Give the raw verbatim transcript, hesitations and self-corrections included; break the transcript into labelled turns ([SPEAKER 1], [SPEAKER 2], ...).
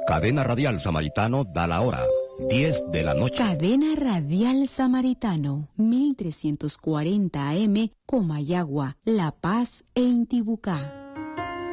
[SPEAKER 1] Cadena Radial Samaritano da la hora, diez de la noche.
[SPEAKER 2] Cadena Radial Samaritano, mil trescientos cuarenta A M, Comayagua, La Paz e Intibucá.